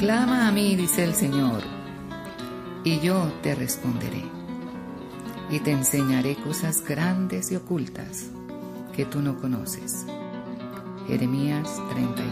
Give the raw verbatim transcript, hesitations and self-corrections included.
Clama a mí, dice el Señor, y yo te responderé, y te enseñaré cosas grandes y ocultas que tú no conoces. Jeremías treinta y